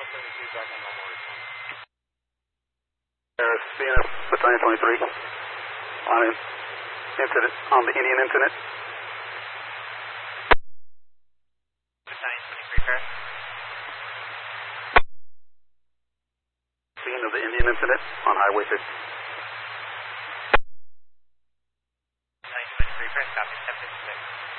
There's CNF Battalion 23 on an incident, on the Indian incident. Battalion 23, Paris. Scene of the Indian incident on Highway 50. Battalion 23, Paris, copy, 1056.